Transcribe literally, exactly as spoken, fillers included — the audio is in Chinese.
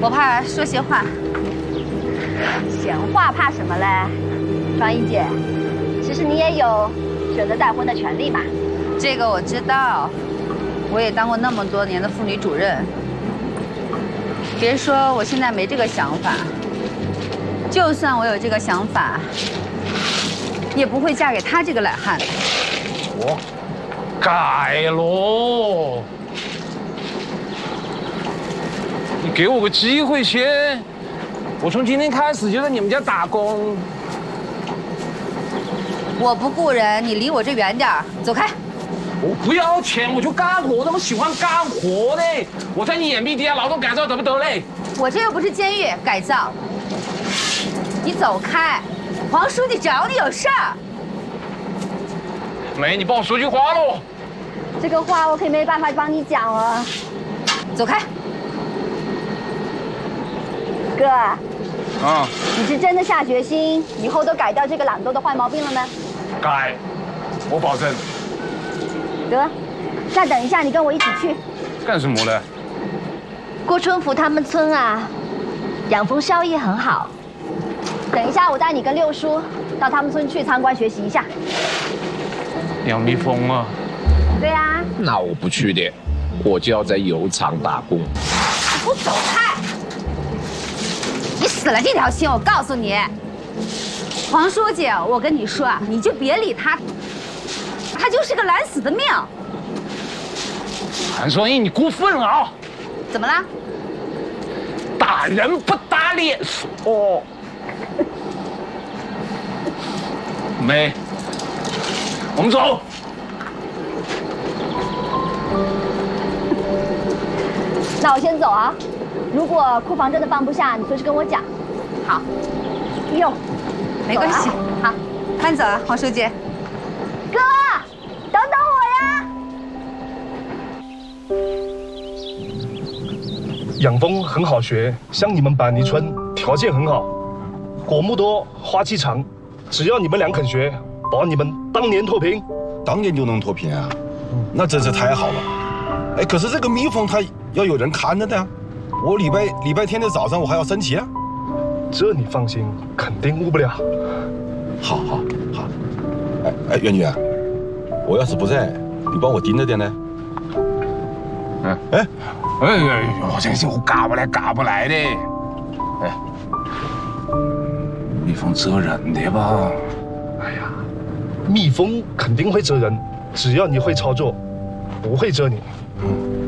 我怕说闲话。 闲话怕什么嘞？双一姐，其实你也有选择再婚的权利嘛。 这个我知道，我也当过那么多年的妇女主任。别说我现在没这个想法，就算我有这个想法，也不会嫁给他这个懒汉的。 我改喽，你给我个机会先，我从今天开始就在你们家打工。 我不雇人，你离我这远点儿，走开。 我不要钱，我就干活，我那么喜欢干活嘞。我在你眼皮底下劳动改造得不得嘞？ 我这又不是监狱改造，你走开。黄书记找你有事儿。 梅，你帮我说句话喽。 这个话我可没办法帮你讲了。 走开。 哥。 啊。 你是真的下决心，以后都改掉这个懒惰的坏毛病了呢？ 改，我保证。 哥，那等一下你跟我一起去。 干什么呢？ 郭春福他们村啊，养蜂宵夜很好。等一下我带你跟六叔到他们村去参观学习一下。 养蜜蜂啊？ 对呀。 那我不去的，我就要在油厂打工。 你给我走开！你死了这条心，我告诉你，黄书记，我跟你说啊，你就别理他，他就是个懒死的命。 韩双英，你过分了啊！ 怎么了？ 打人不打脸哦。梅，我们走。 那我先走啊。如果库房真的放不下，你随时跟我讲。 好。 哟， 没关系。好，慢走啊，黄书记。 哥，等等我呀。 养蜂很好学，像你们板泥村条件很好，果木多，花期长，只要你们俩肯学，保你们当年脱贫。 当年就能脱贫啊？那真是太好了。哎，可是这个蜜蜂它要有人看着的呀，我礼拜礼拜天的早上我还要升旗啊。 这你放心，肯定误不了。 好，好，好。哎哎，袁军，我要是不在，你帮我盯着点呢。 嗯，哎，哎哎，我这是我搞不来，搞不来的。哎，蜜蜂蛰人的吧？ 哎呀，蜜蜂肯定会蛰人，只要你会操作，不会蛰你。 嗯。